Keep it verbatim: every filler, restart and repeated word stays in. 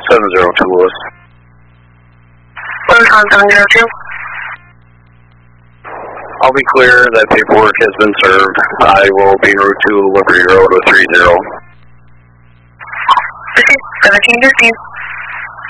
seven zero two Lewis. Lewis on seven zero two. I'll be clear, that paperwork has been served. I will be en route to Liberty Road with three zero. seventeen fifteen.